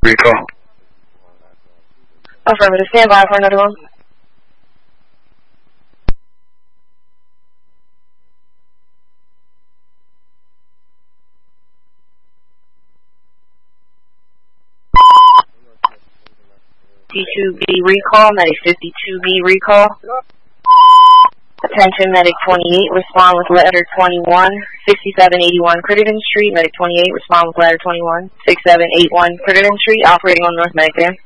Recall. Affirmative. Stand by for another one. D2B recall, medic 52B recall. Attention, medic 28, respond with letter 21, 6781 Crittenden Street, medic 28, respond with letter 21, 6781 Crittenden Street, operating on North Medicare.